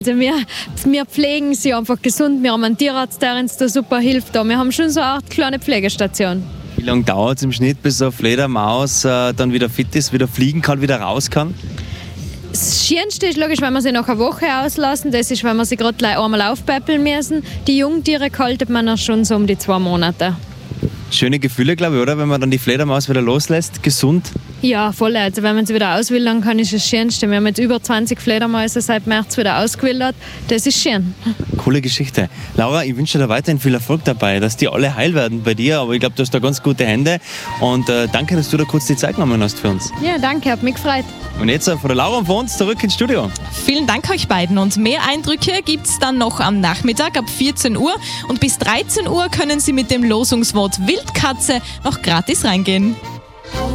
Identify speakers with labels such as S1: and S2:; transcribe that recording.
S1: Also wir pflegen sie einfach gesund. Wir haben einen Tierarzt, der uns da super hilft. Wir haben schon so eine Art kleine Pflegestation.
S2: Wie lange dauert es im Schnitt, bis eine Fledermaus dann wieder fit ist, wieder fliegen kann, wieder raus kann?
S1: Das Schönste ist logisch, wenn wir sie nach einer Woche auslassen. Das ist, wenn wir sie gerade einmal aufpäppeln müssen. Die Jungtiere haltet man auch schon so um die 2 Monate.
S2: Schöne Gefühle, glaube ich, oder? Wenn man dann die Fledermaus wieder loslässt, gesund.
S1: Ja, voll. Also wenn man sie wieder auswildern kann, ist das Schönste. Wir haben jetzt über 20 Fledermäuse seit März wieder ausgewildert. Das ist schön.
S2: Coole Geschichte. Laura, ich wünsche dir weiterhin viel Erfolg dabei, dass die alle heil werden bei dir. Aber ich glaube, du hast da ganz gute Hände. Und danke, dass du da kurz die Zeit genommen hast für uns.
S1: Ja, danke, hat mich gefreut.
S2: Und jetzt von der Laura und von uns zurück ins Studio.
S3: Vielen Dank euch beiden und mehr Eindrücke gibt es dann noch am Nachmittag ab 14 Uhr und bis 13 Uhr können Sie mit dem Losungswort Wildkatze noch gratis reingehen.